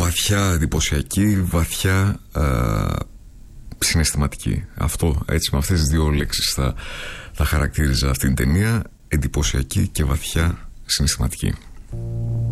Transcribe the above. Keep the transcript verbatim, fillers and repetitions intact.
βαθιά εντυπωσιακή, βαθιά α, συναισθηματική. Αυτό, έτσι, με αυτές τις δύο λέξεις θα, θα χαρακτήριζα αυτήν την ταινία. Εντυπωσιακή και βαθιά συναισθηματική.